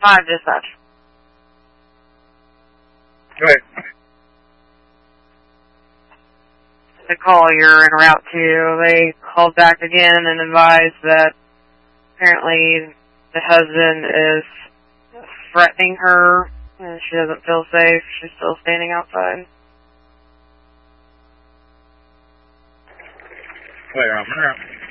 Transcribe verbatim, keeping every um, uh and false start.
five dispatch. Go ahead. The call you're en route to, they called back again and advised that apparently the husband is threatening her and she doesn't feel safe. She's still standing outside. Wait, I'm